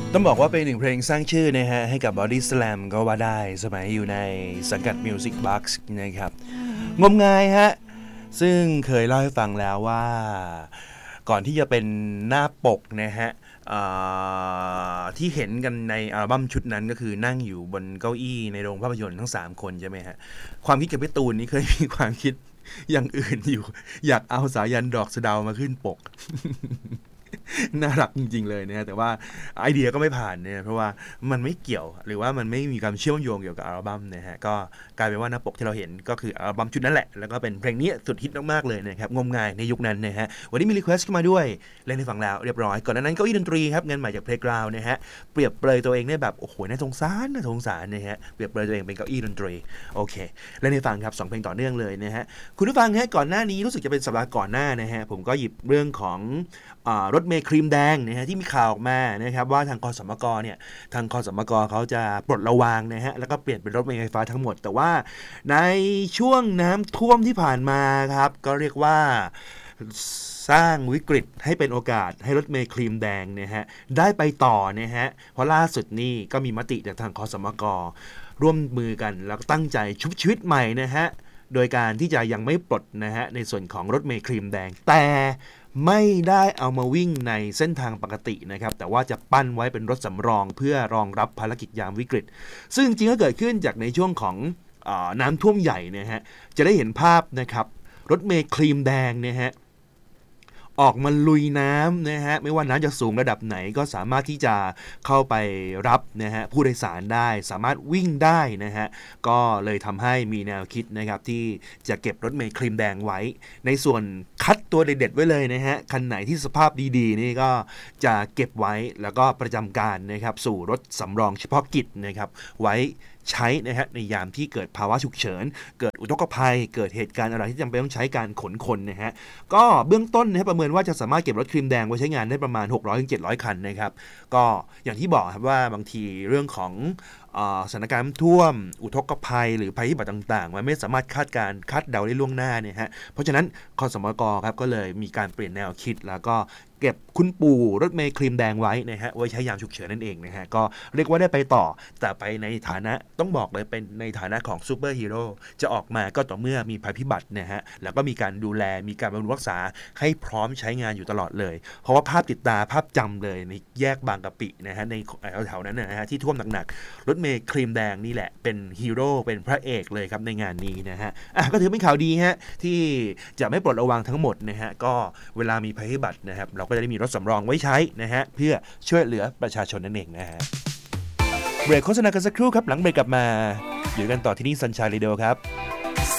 ต้องบอกว่าเป็นหนึ่งเพลงสร้างชื่อนะฮะให้กับ Body Slam ก็ว่าได้สมัยอยู่ในสังกัด Music Box นะครับงมงายฮะซึ่งเคยเล่าให้ฟังแล้วว่าก่อนที่จะเป็นหน้าปกนะฮะที่เห็นกันในอัลบั้มชุดนั้นก็คือนั่งอยู่บนเก้าอี้ในโรงภาพยนตร์ทั้ง3คนใช่ไหมฮะความคิดกับพี่ตูนนี่เคยมีความคิดอย่างอื่นอยู่อยากเอาสายันดอกสะเดามาขึ้นปก น่ารักจริงๆเลยนะแต่ว่าไอเดียก็ไม่ผ่านเนี่ยเพราะว่ามันไม่เกี่ยวหรือว่ามันไม่มีความเชื่อมโยงเกี่ยวกับอัลบั้มนะฮะก็กลายเป็นว่าหน้าปกที่เราเห็นก็คืออัลบั้มชุดนั้นแหละแล้วก็เป็นเพลงนี้สุดฮิตมากๆเลยนะครับงมงายในยุคนั้นนะฮะวันนี้มีรีเควสต์เข้ามาด้วยเล่นให้ฟังแล้วเรียบร้อยก่อนหน้านั้นเก้าอี้ดนตรีครับงานใหม่จาก Playground นะฮะเปรียบเปรยตัวเองได้แบบโอ้โหน่าสงสารนะฮะเปรียบเปรยตัวเองเป็นเก้าอี้ดนตรีโอเคเล่นให้ฟังครับ2เพลงต่อเนื่องเลยนะฮะคุณผู้ฟังฮะก่อนหน้านี้รู้สึกจะเป็นสัปดาห์ก่อนหน้านะฮะผมก็หยิบเรื่องของรถเมล์ครีมแดงนะฮะที่มีข่าวออกมานะครับว่าทางกสมกเนี่ยทางกสมกเขาจะปลดระวางนะฮะแล้วก็เปลี่ยนเป็นรถเมล์ไฟฟ้าทั้งหมดแต่ว่าในช่วงน้ำท่วมที่ผ่านมาครับก็เรียกว่าสร้างวิกฤตให้เป็นโอกาสให้รถเมล์ครีมแดงนะฮะได้ไปต่อนะฮะเพราะล่าสุดนี่ก็มีมติจากทางกสมกร่วมมือกันแล้วก็ตั้งใจชุบชีวิตใหม่นะฮะโดยการที่จะยังไม่ปลดนะฮะในส่วนของรถเมล์ครีมแดงแต่ไม่ได้เอามาวิ่งในเส้นทางปกตินะครับแต่ว่าจะปั้นไว้เป็นรถสำรองเพื่อรองรับภารกิจยามวิกฤตซึ่งจริงๆก็เกิดขึ้นจากในช่วงของน้ำท่วมใหญ่นะฮะจะได้เห็นภาพนะครับรถเมล์ครีมแดงนะฮะออกมาลุยน้ำนะฮะไม่ว่าน้ำจะสูงระดับไหนก็สามารถที่จะเข้าไปรับนะฮะผู้โดยสารได้สามารถวิ่งได้นะฮะก็เลยทำให้มีแนวคิดนะครับที่จะเก็บรถเมล์ครีมแดงไว้ในส่วนคัดตัวเด็ดๆไว้เลยนะฮะคันไหนที่สภาพดีๆนี่ก็จะเก็บไว้แล้วก็ประจำการนะครับสู่รถสำรองเฉพาะกิจนะครับไว้ใช้นะฮะในยามที่เกิดภาวะฉุกเฉินเกิดอุทกภัยเกิดเหตุการณ์อะไรที่จำเป็นต้องใช้การขนคนนะฮะก็เบื้องต้นนะประเมินว่าจะสามารถเก็บรถครีมแดงไว้ใช้งานได้ประมาณ 600-700 คันนะครับก็อย่างที่บอกครับว่าบางทีเรื่องของสถานการณ์ท่วมอุทกภัยหรือภัยพิบัติต่างๆมันไม่สามารถคาดเดาได้ล่วงหน้าเนี่ยฮะเพราะฉะนั้นกสมกครับก็เลยมีการเปลี่ยนแนวคิดแล้วก็เก็บคุณปู่รถเมล์ครีมแดงไว้นะฮะไว้ใช้ยามฉุกเฉินนั่นเองนะฮะก็เรียกว่าได้ไปต่อแต่ไปในฐานะต้องบอกเลยเป็นในฐานะของซูเปอร์ฮีโร่จะออกมาก็ต่อเมื่อมีภัยพิบัตินะฮะแล้วก็มีการดูแลมีการบำรุงรักษาให้พร้อมใช้งานอยู่ตลอดเลยเพราะว่าภาพติดตาภาพจำเลยในแยกบางกะปินะฮะในแถวๆนั้นนะฮะที่ท่วมหนักๆรถเมล์ครีมแดงนี่แหละเป็นฮีโร่เป็นพระเอกเลยครับในงานนี้นะฮะก็ถือเป็นข่าวดีฮะที่จะไม่ปลดระวางทั้งหมดนะฮะก็เวลามีภัยพิบัตินะครับเราก็จะได้มีรถสำรองไว้ใช้นะฮะเพื่อช่วยเหลือประชาชนนั่นเองนะฮะเบรกโฆษณากันสักครู่ครับหลังเบรกกลับมาอยู่กันต่อที่นี่ Sunshine Radio ครับ